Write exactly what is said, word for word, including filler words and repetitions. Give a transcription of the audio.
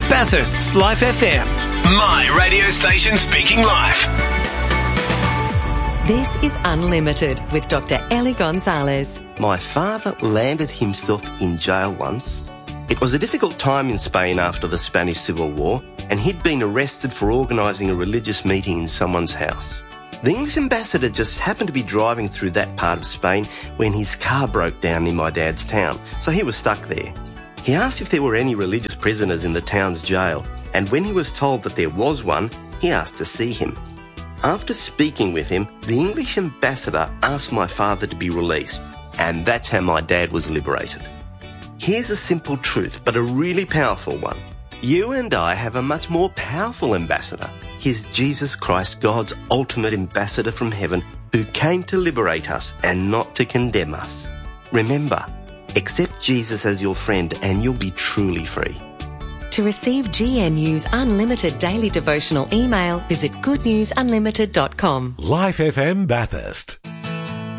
Bathurst's Life F M. My radio station speaking life. This is Unlimited with Doctor Ellie Gonzalez. My father landed himself in jail once. It was a difficult time in Spain after the Spanish Civil War, and he'd been arrested for organising a religious meeting in someone's house. The English ambassador just happened to be driving through that part of Spain when his car broke down in my dad's town, so he was stuck there. He asked if there were any religious prisoners in the town's jail, and when he was told that there was one, he asked to see him. After speaking with him, the English ambassador asked my father to be released, and that's how my dad was liberated. Here's a simple truth, but a really powerful one. You and I have a much more powerful ambassador. He's Jesus Christ, God's ultimate ambassador from heaven, who came to liberate us and not to condemn us. Remember, accept Jesus as your friend and you'll be truly free. To receive G N U's unlimited daily devotional email, visit good news unlimited dot com. Life F M Bathurst.